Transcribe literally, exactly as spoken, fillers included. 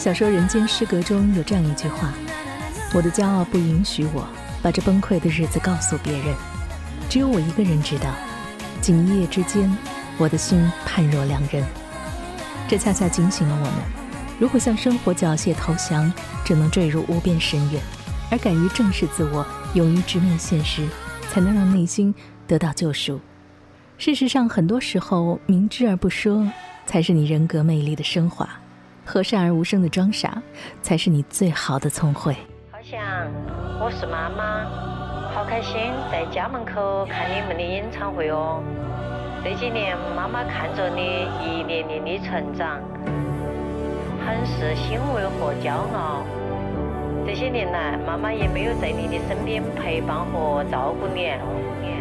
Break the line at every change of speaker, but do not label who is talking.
小说《人间失格》中有这样一句话：我的骄傲不允许我把这崩溃的日子告诉别人，只有我一个人知道，仅一夜之间，我的心判若两人。这恰恰警醒了我们，如果向生活缴械投降，只能坠入无边深渊，而敢于正视自我，勇于直面现实，才能让内心得到救赎。事实上，很多时候明知而不说，才是你人格魅力的升华；和善而无声的装傻，才是你最好的聪慧。
好想我是妈妈，好开心在家门口看你们的演唱会哦。这几年妈妈看着你一年年的成长，很是欣慰和骄傲。这些年来，妈妈也没有在你的身边陪伴和照顾你。